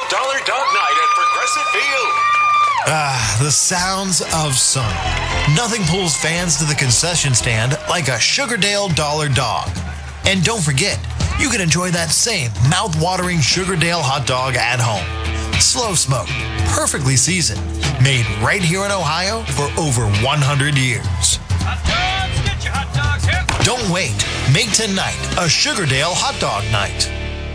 Dollar Dog Night at Progressive Field. The sounds of summer. Nothing pulls fans to the concession stand like a Sugardale Dollar Dog. And don't forget, you can enjoy that same mouth-watering Sugardale hot dog at home. Slow smoked, perfectly seasoned, made right here in Ohio for over 100 years. Hot dogs, get your hot dogs here. Don't wait. Make tonight a Sugardale hot dog night.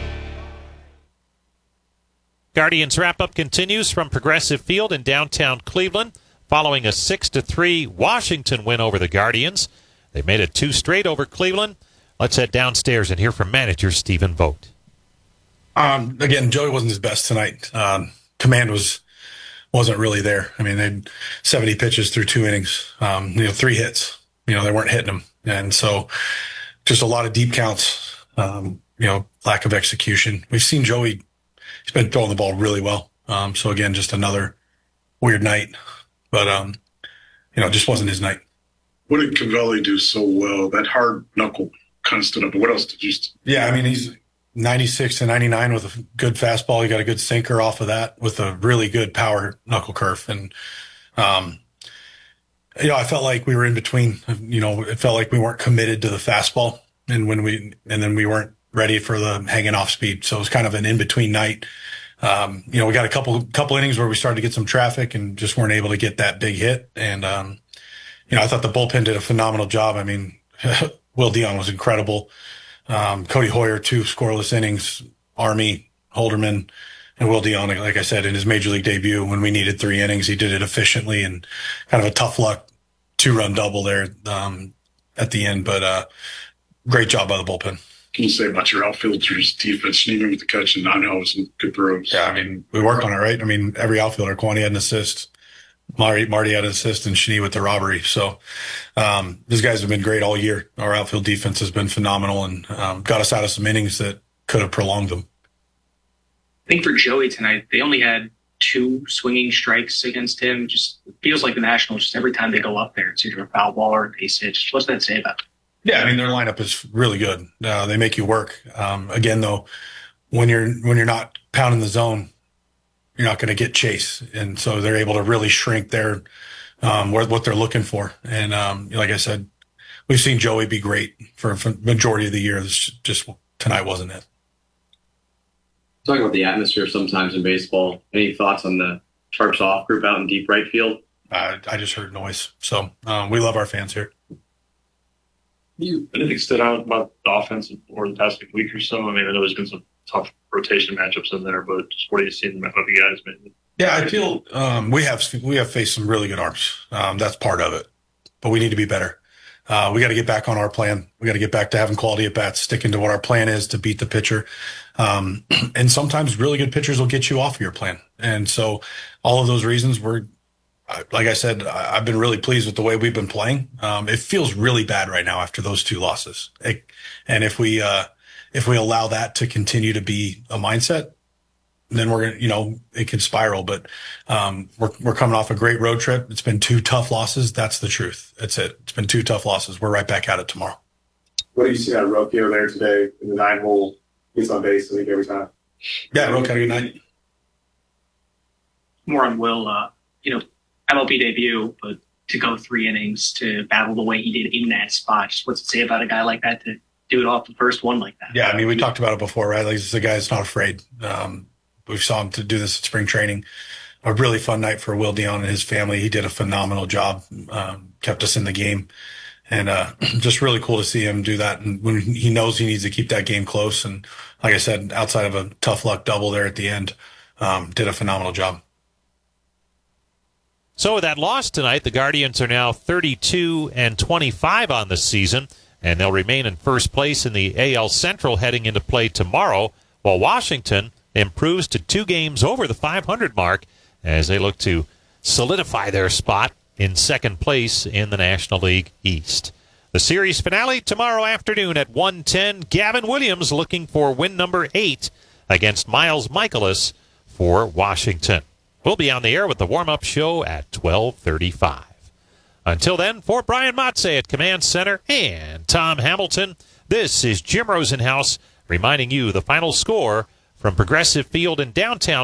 Guardians wrap-up continues from Progressive Field in downtown Cleveland, following a 6-3 Washington win over the Guardians. They made it 2 straight over Cleveland. Let's head downstairs and hear from manager Stephen Vogt. Again, Joey wasn't his best tonight. Command wasn't really there. I mean, they had 70 pitches through 2 innings, 3 hits. They weren't hitting them. And so just a lot of deep counts, lack of execution. We've seen Joey, he's been throwing the ball really well. So again, just another weird night, but, just wasn't his night. What did Cavalli do so well? That hard knuckle kind of stood up. But what else did you? Yeah, I mean, he's 96 to 99 with a good fastball. He got a good sinker off of that with a really good power knuckle curve. And, I felt like we were in between. It felt like we weren't committed to the fastball, and then we weren't ready for the hanging off speed. So it was kind of an in between night. We got a couple innings where we started to get some traffic and just weren't able to get that big hit. And I thought the bullpen did a phenomenal job. I mean, Will Dion was incredible. Cody Hoyer, 2 scoreless innings. Army, Holderman, and Will Dion, like I said, in his major league debut, when we needed 3 innings, he did it efficiently and kind of a tough luck 2-run double there at the end. But great job by the bullpen. Can you say about your outfielders' defense, even with the catch and I was some good throws? Yeah, I mean, we work on it, right? I mean, every outfielder, Kwani had an assist. Marty had an assist, and Shani with the robbery. So these guys have been great all year. Our outfield defense has been phenomenal and got us out of some innings that could have prolonged them. I think for Joey tonight, they only had 2 swinging strikes against him. Just feels like the Nationals, just every time they go up there, it's either a foul ball or a base hit. What's that say about it? Yeah, I mean, their lineup is really good. They make you work. Again, though, when you're not pounding the zone, you're not going to get chase. And so they're able to really shrink their what they're looking for. And like I said, we've seen Joey be great for majority of the year. This just tonight wasn't it. Talking about the atmosphere sometimes in baseball, any thoughts on the Sharps off group out in deep right field? I just heard noise. So we love our fans here. Anything stood out about the offense over the past week or so? I mean, I know there's been some tough rotation matchups in there, but just what are you seeing out of the guys? Yeah, I feel we have faced some really good arms. That's part of it, but we need to be better. We got to get back on our plan. We got to get back to having quality at bats, sticking to what our plan is to beat the pitcher. And sometimes really good pitchers will get you off of your plan. And so all of those reasons like I said, I've been really pleased with the way we've been playing. It feels really bad right now after those 2 losses. And if we allow that to continue to be a mindset, then we're going to, it could spiral. But we're coming off a great road trip. It's been 2 tough losses. That's the truth. That's it. It's been 2 tough losses. We're right back at it tomorrow. What do you see out of Rocchio there today in the 9-hole? He's on base, I think, every time. Yeah, Rocchio had a good night. More on Will, MLB debut, but to go 3 innings, to battle the way he did in that spot. Just what's it say about a guy like that to do it off the first one like that? Yeah, I mean, we talked about it before, right? Like, this is a guy that's not afraid. We saw him to do this at spring training. A really fun night for Will Dion and his family. He did a phenomenal job, kept us in the game. And just really cool to see him do that. And when he knows he needs to keep that game close. And like I said, outside of a tough luck double there at the end, did a phenomenal job. So with that loss tonight, the Guardians are now 32-25 on the season, and they'll remain in first place in the AL Central heading into play tomorrow, while Washington improves to 2 games over the 500 mark as they look to solidify their spot in second place in the National League East. The series finale tomorrow afternoon at 1:10. Gavin Williams looking for win number 8 against Miles Michaelis for Washington. We'll be on the air with the warm-up show at 12:35. Until then, for Brian Motze at Command Center and Tom Hamilton, this is Jim Rosenhaus reminding you the final score from Progressive Field in downtown